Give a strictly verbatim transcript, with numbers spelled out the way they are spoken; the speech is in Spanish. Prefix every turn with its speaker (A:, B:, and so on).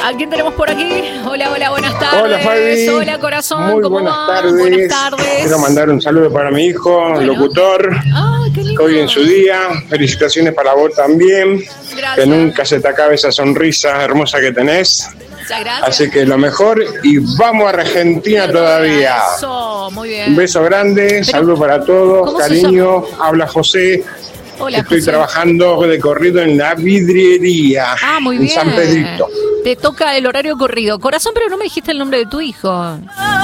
A: ¿A quién tenemos por aquí? Hola, hola, buenas tardes.
B: Hola, Fabi.
A: Hola, corazón.
B: Muy
A: ¿Cómo
B: buenas
A: va?
B: tardes.
A: Buenas tardes.
B: Quiero mandar un saludo para mi hijo,
A: Bueno.
B: locutor.
A: Ay, qué lindo.
B: Que hoy en su día. Felicitaciones para vos también.
A: Gracias.
B: Que nunca se te acabe esa sonrisa hermosa que tenés.
A: Muchas gracias.
B: Así que lo mejor y vamos a Argentina todavía.
A: Eso, muy bien.
B: Un beso grande, saludo para todos,
A: ¿cómo se
B: cariño. Habla José.
A: Hola,
B: Estoy
A: José.
B: trabajando de corrido en la vidriería.
A: Ah, muy
B: en
A: bien.
B: San Pedrito.
A: Te toca el horario corrido. Corazón, pero no me dijiste el nombre de tu hijo.